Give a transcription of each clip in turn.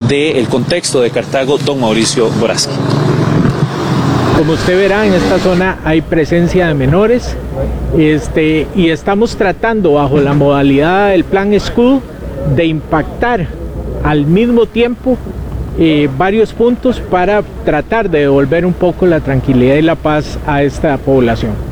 del contexto de Cartago, don Mauricio Gorazki. Como usted verá, en esta zona hay presencia de menores y estamos tratando bajo la modalidad del plan Escudo de impactar al mismo tiempo varios puntos para tratar de devolver un poco la tranquilidad y la paz a esta población.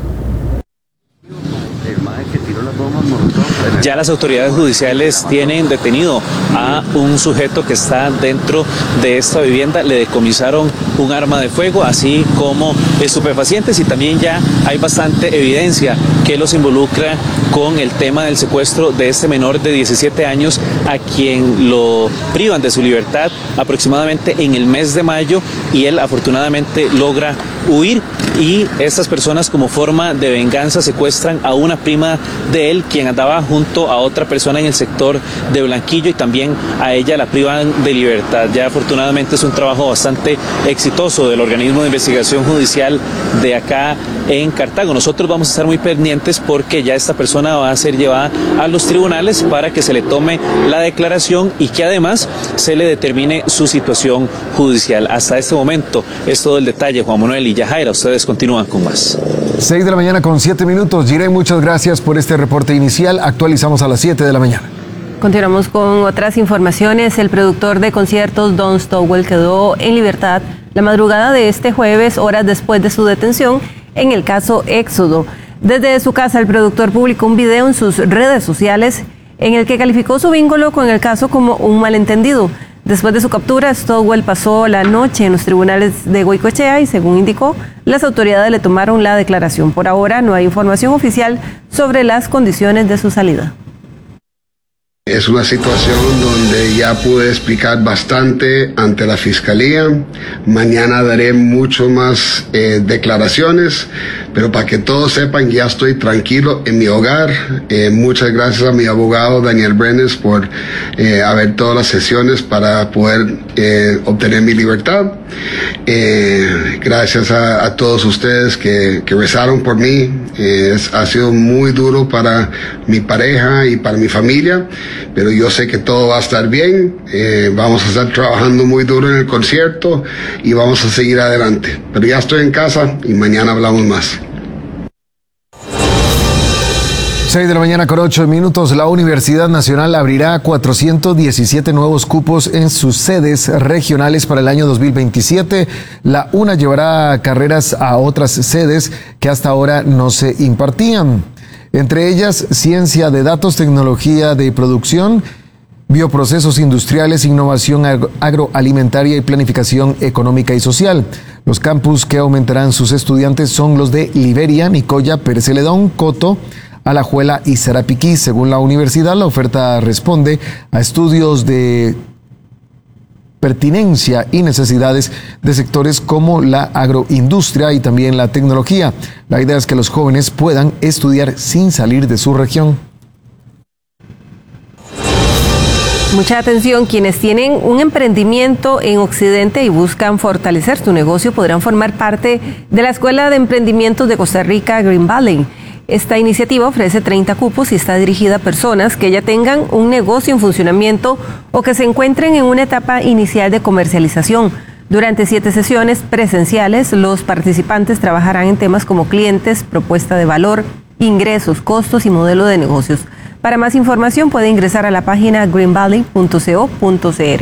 Ya las autoridades judiciales tienen detenido a un sujeto que está dentro de esta vivienda. Le decomisaron un arma de fuego, así como estupefacientes, y también ya hay bastante evidencia que los involucra con el tema del secuestro de este menor de 17 años a quien lo privan de su libertad aproximadamente en el mes de mayo, y él afortunadamente logra huir, y estas personas, como forma de venganza, secuestran a una prima de él, quien andaba junto a otra persona en el sector de Blanquillo, y también a ella la privan de libertad. Ya afortunadamente es un trabajo bastante exitoso del organismo de investigación judicial de acá en Cartago. Nosotros vamos a estar muy pendientes porque ya esta persona va a ser llevada a los tribunales para que se le tome la declaración y que además se le determine su situación judicial. Hasta este momento es todo el detalle. Juan Manuel y Yajaira, ustedes continúan con más. 6 de la mañana con 7 minutos. Jiré, muchas gracias por este reporte inicial. Actualizamos a las 7 de la mañana. Continuamos con otras informaciones. El productor de conciertos Don Stowell quedó en libertad la madrugada de este jueves, horas después de su detención en el caso Éxodo. Desde su casa, el productor publicó un video en sus redes sociales en el que calificó su vínculo con el caso como un malentendido. Después de su captura, Stowell pasó la noche en los tribunales de Goicoechea y, según indicó, las autoridades le tomaron la declaración. Por ahora no hay información oficial sobre las condiciones de su salida. Es una situación donde ya pude explicar bastante ante la Fiscalía. Mañana daré mucho más declaraciones, pero para que todos sepan, ya estoy tranquilo en mi hogar. Muchas gracias a mi abogado Daniel Brenes por haber todas las sesiones para poder obtener mi libertad. Gracias a todos ustedes que rezaron por mí. Ha sido muy duro para mi pareja y para mi familia, pero yo sé que todo va a estar bien. Vamos a estar trabajando muy duro en el concierto y vamos a seguir adelante. Pero ya estoy en casa y mañana hablamos más. 6 de la mañana con 8 minutos. La Universidad Nacional abrirá 417 nuevos cupos en sus sedes regionales para el año 2027. La UNA llevará carreras a otras sedes que hasta ahora no se impartían. Entre ellas, ciencia de datos, tecnología de producción, bioprocesos industriales, innovación agroalimentaria y planificación económica y social. Los campus que aumentarán sus estudiantes son los de Liberia, Nicoya, Pérez Celedón, Coto, Alajuela y Sarapiquí. Según la universidad, la oferta responde a estudios de pertinencia y necesidades de sectores como la agroindustria y también la tecnología. La idea es que los jóvenes puedan estudiar sin salir de su región. Mucha atención, quienes tienen un emprendimiento en Occidente y buscan fortalecer su negocio podrán formar parte de la Escuela de Emprendimientos de Costa Rica, Green Valley. Esta iniciativa ofrece 30 cupos y está dirigida a personas que ya tengan un negocio en funcionamiento o que se encuentren en una etapa inicial de comercialización. Durante 7 sesiones presenciales, los participantes trabajarán en temas como clientes, propuesta de valor, ingresos, costos y modelo de negocios. Para más información puede ingresar a la página greenvalley.co.cr.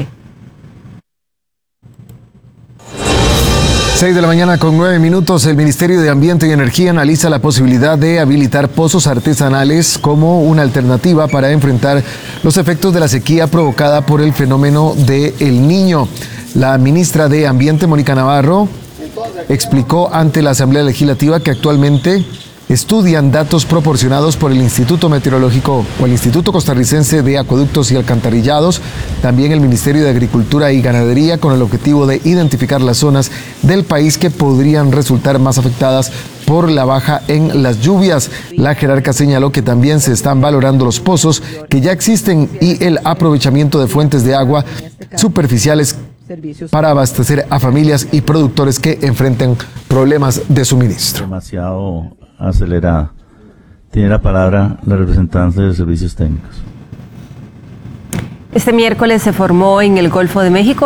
6 de la mañana con 9 minutos. El Ministerio de Ambiente y Energía analiza la posibilidad de habilitar pozos artesanales como una alternativa para enfrentar los efectos de la sequía provocada por el fenómeno de El Niño. La ministra de Ambiente, Mónica Navarro, explicó ante la Asamblea Legislativa que actualmente estudian datos proporcionados por el Instituto Meteorológico o el Instituto Costarricense de Acueductos y Alcantarillados, también el Ministerio de Agricultura y Ganadería, con el objetivo de identificar las zonas del país que podrían resultar más afectadas por la baja en las lluvias. La jerarca señaló que también se están valorando los pozos que ya existen y el aprovechamiento de fuentes de agua superficiales para abastecer a familias y productores que enfrenten problemas de suministro. Demasiado acelerada. Tiene la palabra la representante de Servicios Técnicos. Este miércoles se formó en el Golfo de México